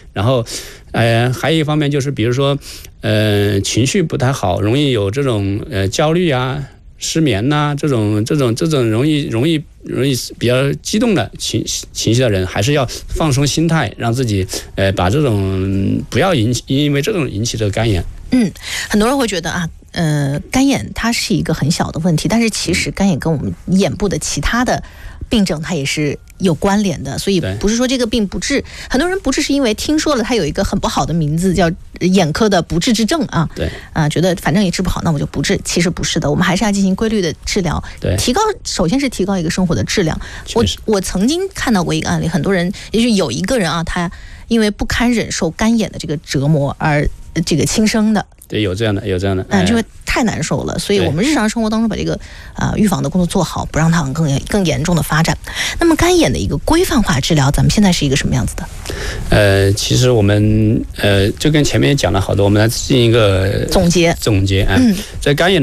然后还有一方面就是比如说情绪不太好，容易有这种焦虑啊、失眠呐、这种容易比较激动的情绪的人，还是要放松心态，让自己把这种不要因为这种引起的干眼。 很多人会觉得啊，干眼它是一个很小的问题，但是其实干眼跟我们眼部的其他的病症它也是有关联的，所以不是说这个病不治。很多人不治是因为听说了它有一个很不好的名字叫眼科的不治之症啊， 对觉得反正也治不好，那我就不治。其实不是的，我们还是要进行规律的治疗，首先是提高一个生活的质量。我曾经看到过一个案例，很多人也许有一个人啊，他因为不堪忍受干眼的这个折磨而这个轻生的。 对，有这样的， 因为太难受了，所以我们日常生活当中把这个预防的工作做好，不让它往更严重的发展。那么干眼的一个规范化治疗，咱们现在是一个什么样子的？ 其实我们就跟前面讲了好多，我们来进行一个总结在干眼